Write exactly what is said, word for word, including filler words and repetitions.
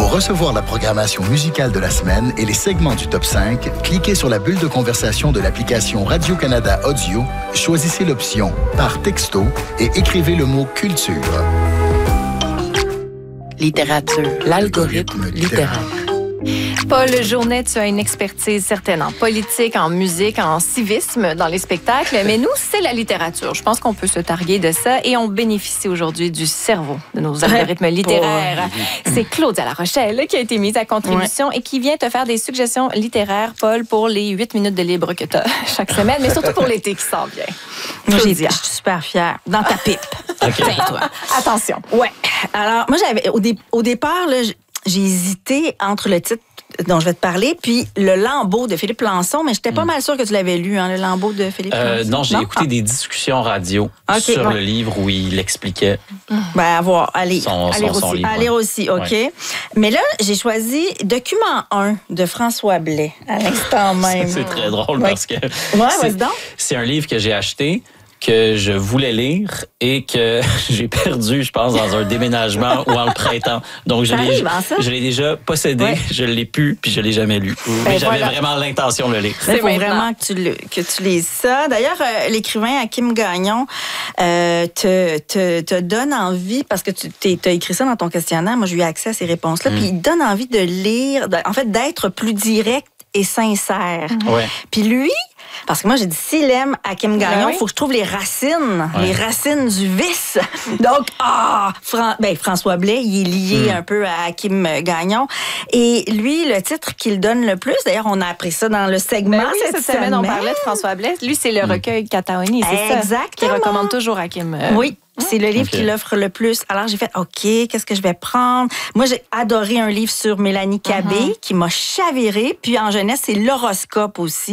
Pour recevoir la programmation musicale de la semaine et les segments du Top cinq, cliquez sur la bulle de conversation de l'application Radio-Canada Audio, choisissez l'option « Par texto » et écrivez le mot « Culture ». Littérature, l'algorithme littéraire. Paul Journet, tu as une expertise certaine en politique, en musique, en civisme, dans les spectacles, mais nous, c'est la littérature. Je pense qu'on peut se targuer de ça et on bénéficie aujourd'hui du cerveau de nos algorithmes littéraires. C'est Claudia La Rochelle qui a été mise à contribution ouais. et qui vient te faire des suggestions littéraires, Paul, pour les huit minutes de libre que tu as chaque semaine, mais surtout pour l'été qui s'en vient. Moi, j'ai dit, je suis super fière. Dans ta pipe. Okay. Tiens-toi. Attention. Ouais. Alors, moi, j'avais au, dé, au départ, là, j'ai hésité entre le titre dont je vais te parler, puis Le Lambeau de Philippe Lançon, mais j'étais pas mm. mal sûre que tu l'avais lu, hein, Le Lambeau de Philippe euh, Lançon. Non, j'ai non? écouté ah. des discussions radio okay, sur ouais. le livre où il expliquait. Ben, à voir, allez, son, allez son, aussi, son livre. Allez aussi, OK. Ouais. Mais là, j'ai choisi Document un de François Blais, à l'instant même. C'est très drôle ouais. parce que ouais, c'est, donc. c'est un livre que j'ai acheté, que je voulais lire et que j'ai perdu, je pense, dans un déménagement ou en le prêtant. Donc, je, l'ai, je l'ai déjà possédé, ouais. je l'ai pu, puis je l'ai jamais lu. Ben Mais j'avais voilà. vraiment l'intention de le lire. Il faut vraiment que tu, le, que tu lises ça. D'ailleurs, euh, l'écrivain Hakim Gagnon euh, te, te, te donne envie, parce que tu as écrit ça dans ton questionnaire, moi, j'ai eu accès à ces réponses-là, mm. puis il donne envie de lire, de, en fait, d'être plus direct et sincère. Mm. Ouais. Puis lui, parce que moi, j'ai dit, s'il aime Hakim Gagnon, il oui. faut que je trouve les racines, ouais. les racines du vice. Donc, ah, Fran- ben, François Blais, il est lié mm. un peu à Hakim Gagnon. Et lui, le titre qu'il donne le plus, d'ailleurs, on a appris ça dans le segment ben oui, cette, cette semaine. semaine. On parlait de François Blais. Lui, c'est le mm. recueil Cataoni, c'est Exactement. ça? Qui recommande toujours Hakim. Euh... Oui. C'est le livre okay. qui l'offre le plus. Alors, j'ai fait, OK, qu'est-ce que je vais prendre? Moi, j'ai adoré un livre sur Mélanie Cabé uh-huh. qui m'a chaviré. Puis, en jeunesse, c'est l'horoscope aussi.